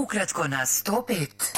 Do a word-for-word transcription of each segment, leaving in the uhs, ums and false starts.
Ukratko na sto pet.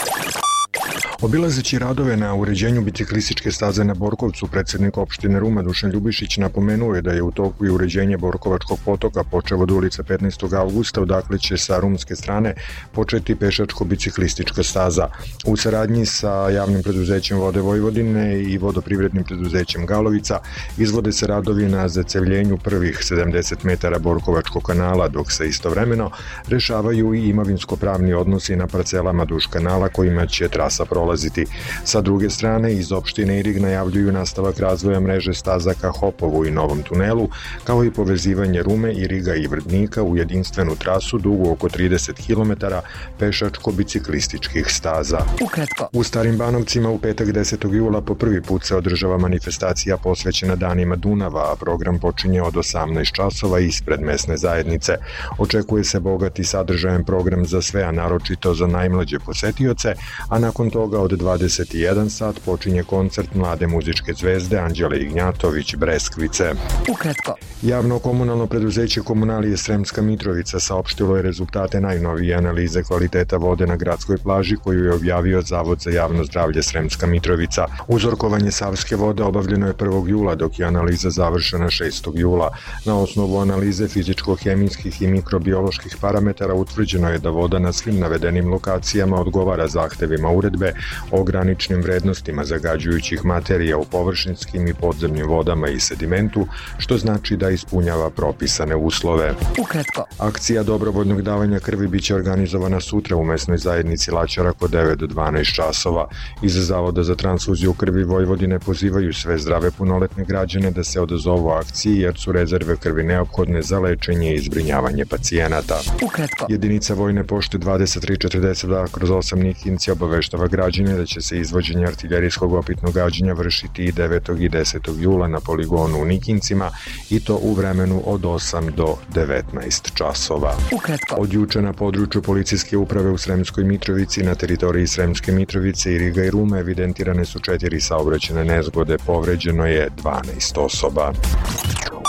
Obilazeći radove na uređenju biciklističke staze na Borkovcu, predsjednik opštine Ruma Dušan Ljubišić napomenuo je da je u toku i uređenje Borkovačkog potoka počev od ulice petnaestog avgusta, odakle će sa rumske strane početi pešačko-biciklistička staza. U saradnji sa javnim preduzećem Vode Vojvodine i vodoprivrednim preduzećem Galovica izvode se radovi na zacevljenju prvih sedamdeset metara Borkovačkog kanala, dok se istovremeno rešavaju i imovinsko-pravni odnosi na parcelama duž kanala kojima će trasa prolaziti. Sa druge strane, iz opštine Irig najavljuju nastavak razvoja mreže staza ka Hopovu i Novom tunelu, kao i povezivanje Rume, Iriga i Vrdnika u jedinstvenu trasu dugu oko trideset kilometara pešačko-biciklističkih staza. Ukratko. U Starim Banovcima u petak desetog jula po prvi put se održava manifestacija posvećena danima Dunava, a program počinje od osamnaest časova ispred mesne zajednice. Očekuje se bogat i sadržajan program za sve, a naročito za najmlađe posetioce, a nakon toga od dvadeset i jedan sat počinje koncert mlade muzičke zvezde Anđele Ignjatović Breskvice. Ukratko. Javno komunalno preduzeće Komunalije Sremska Mitrovica saopštilo je rezultate najnovije analize kvaliteta vode na gradskoj plaži koju je objavio Zavod za javno zdravlje Sremska Mitrovica. Uzorkovanje savske vode obavljeno je prvog jula, dok je analiza završena šestog jula. Na osnovu analize fizičko-hemijskih i mikrobioloških parametara utvrđeno je da voda na svim navedenim lokacijama odgovara zahtevima uredbe o graničnim vrednostima zagađujućih materija u površinskim i podzemnim vodama i sedimentu, što znači da ispunjava propisane uslove. Ukratko. Akcija dobrovoljnog davanja krvi biće organizovana sutra u mesnoj zajednici Laćarak od devet do dvanaest časova. Iz Zavoda za transfuziju krvi Vojvodine pozivaju sve zdrave punoletne građane da se odazovu akciji, jer su rezerve krvi neophodne za lečenje i zbrinjavanje pacijenata. Ukratko. Jedinica Vojne pošte dvadeset tri četrdeset dva kroz osam Nikinci obaveštava građane da će se izvođenje artiljerijskog opitnog gađanja vršiti i devetog i desetog jula na poligonu u Nikincima, i to u vremenu od osam do devetnaest časova. Ukratko. Od juče na području policijske uprave u Sremskoj Mitrovici na teritoriji Sremske Mitrovice, Iriga i Rume evidentirane su četiri saobraćajne nezgode, povređeno je dvanaest osoba.